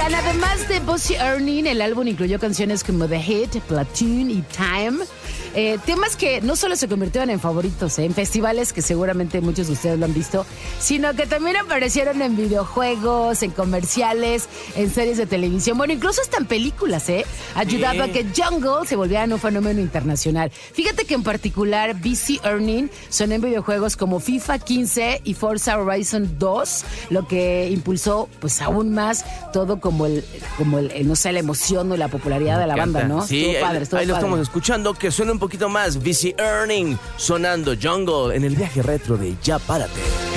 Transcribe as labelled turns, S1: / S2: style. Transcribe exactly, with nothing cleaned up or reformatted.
S1: Oigan, además de Buzzy Earning, el álbum incluyó canciones como The Hit, Platoon y Time. Eh, temas que no solo se convirtieron en favoritos, eh, en festivales que seguramente muchos de ustedes lo han visto, sino que también aparecieron en videojuegos, en comerciales, en series de televisión, bueno, incluso hasta en películas, ¿eh? Ayudando sí. a que Jungle se volviera un fenómeno internacional. Fíjate que en particular Buzzy Earning son en videojuegos como FIFA quince y Forza Horizon dos, lo que impulsó pues aún más todo como el, como el, el no sé, la emoción o la popularidad de la banda, ¿no?
S2: Sí,
S1: estuvo padre,
S2: ahí,
S1: estuvo
S2: ahí lo
S1: padre.
S2: estamos escuchando, que suena un poquito más. Buzzy Earning, sonando Jungle en el viaje retro de Ya Párate.